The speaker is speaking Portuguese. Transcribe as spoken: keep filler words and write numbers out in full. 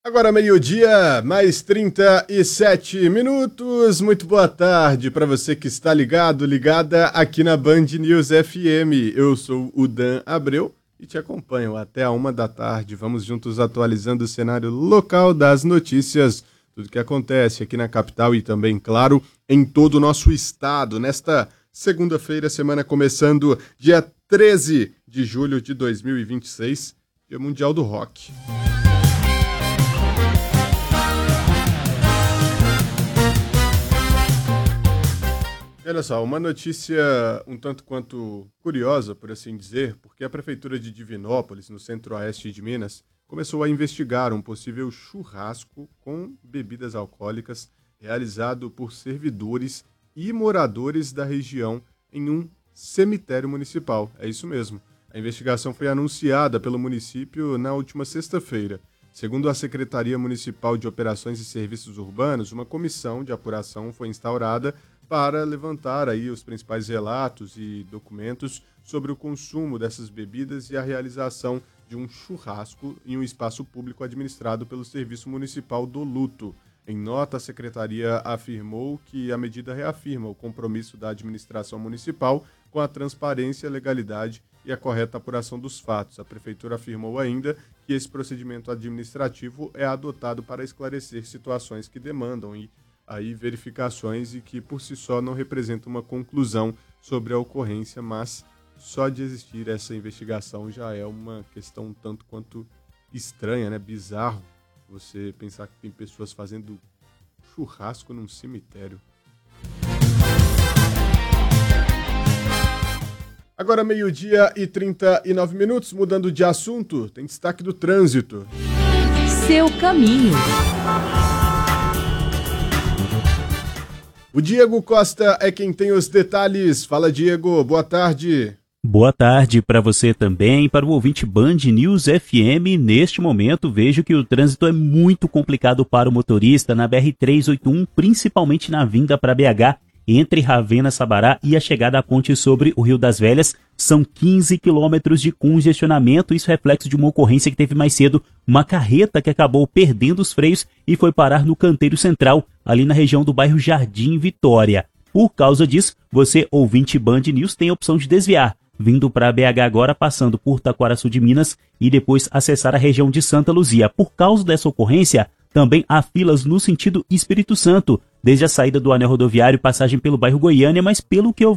Agora meio-dia, mais trinta e sete minutos. Muito boa tarde para você que está ligado, ligada aqui na Band News F M. Eu sou o Dan Abreu e te acompanho até a uma da tarde. Vamos juntos atualizando o cenário local das notícias, tudo que acontece aqui na capital e também, claro, em todo o nosso estado. Nesta segunda-feira, semana começando dia treze de julho de dois mil e vinte e seis, Dia Mundial do Rock. Olha só, uma notícia um tanto quanto curiosa, por assim dizer, porque a Prefeitura de Divinópolis, no centro-oeste de Minas, começou a investigar um possível churrasco com bebidas alcoólicas realizado por servidores e moradores da região em um cemitério municipal. É isso mesmo. A investigação foi anunciada pelo município na última sexta-feira. Segundo a Secretaria Municipal de Operações e Serviços Urbanos, uma comissão de apuração foi instaurada para levantar aí os principais relatos e documentos sobre o consumo dessas bebidas e a realização de um churrasco em um espaço público administrado pelo Serviço Municipal do Luto. Em nota, a Secretaria afirmou que a medida reafirma o compromisso da administração municipal com a transparência, legalidade e a correta apuração dos fatos. A Prefeitura afirmou ainda que esse procedimento administrativo é adotado para esclarecer situações que demandam e aí verificações e que por si só não representa uma conclusão sobre a ocorrência, mas só de existir essa investigação já é uma questão um tanto quanto estranha, né? Bizarro você pensar que tem pessoas fazendo churrasco num cemitério. Agora meio-dia e trinta e nove minutos, mudando de assunto, tem destaque do trânsito. Seu caminho. O Diego Costa é quem tem os detalhes. Fala, Diego, boa tarde. Boa tarde para você também e para o ouvinte Band News F M. Neste momento, vejo que o trânsito é muito complicado para o motorista na B R trezentos e oitenta e um, principalmente na vinda para B H, entre Ravena, Sabará e a chegada à ponte sobre o Rio das Velhas. São quinze quilômetros de congestionamento, isso é reflexo de uma ocorrência que teve mais cedo, uma carreta que acabou perdendo os freios e foi parar no canteiro central, ali na região do bairro Jardim Vitória. Por causa disso, você, ouvinte Band News, tem a opção de desviar, vindo para B H agora, passando por Taquaraçu de Minas e depois acessar a região de Santa Luzia. Por causa dessa ocorrência, também há filas no sentido Espírito Santo, desde a saída do anel rodoviário, passagem pelo bairro Goiânia, mas pelo que eu